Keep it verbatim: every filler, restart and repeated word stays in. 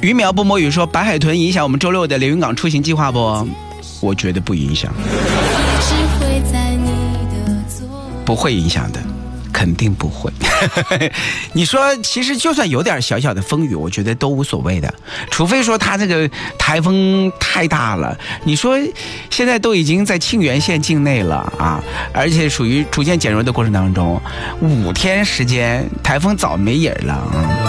鱼苗不摸鱼说，白海豚影响我们周六的连云港出行计划不？我觉得不影响，不会影响的，肯定不会。你说其实就算有点小小的风雨，我觉得都无所谓的，除非说它这个台风太大了。你说现在都已经在沁源县境内了啊，而且属于逐渐减弱的过程当中，五天时间台风早没影了啊。